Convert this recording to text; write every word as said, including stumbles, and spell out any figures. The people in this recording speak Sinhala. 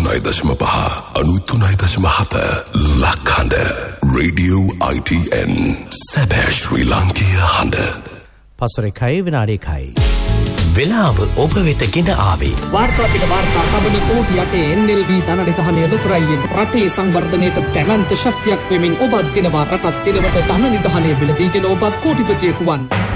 අනුතුනයි දශම පහ අනුතුනයි දශම හත ලක්හඬ රේඩියෝ I T N සැබෑ ශ්‍රී ලාංකීය හඬ. පසරකයි විනාඩිකයි වෙලාව ඔබ වෙත ගෙන ආවේ වාර්තා පිට වාර්තා තබන කෝටි යටේ N L B ධන නිධානය ලොතරැයියෙන් රටේ සංවර්ධනයට දැවැන්ත ශක්තියක් වෙමින් ඔබත් දිනවා රටත් දිනවට ධන නිධානය මිලදීගෙන ඔබත් කෝටිපතියෙකු වන්.